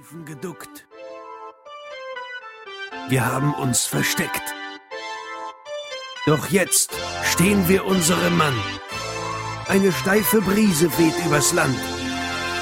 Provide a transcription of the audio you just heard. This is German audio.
Stufen geduckt. Wir haben uns versteckt. Doch jetzt stehen wir unserem Mann. Eine steife Brise weht übers Land.